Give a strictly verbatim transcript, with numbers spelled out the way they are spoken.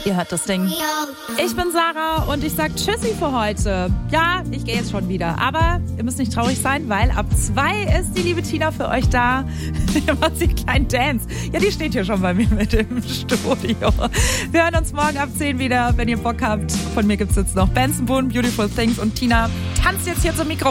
Ihr hört das Ding. Ich bin Sarah und ich sag Tschüssi für heute. Ja, ich gehe jetzt schon wieder. Aber ihr müsst nicht traurig sein, weil ab zwei ist die liebe Tina für euch da. Ihr macht sie einen kleinen Dance. Ja, die steht hier schon bei mir mit im Studio. Wir hören uns morgen ab zehn wieder, wenn ihr Bock habt. Von mir gibt's jetzt noch Benson Boone, Beautiful Things und Tina tanzt jetzt hier zum Mikro.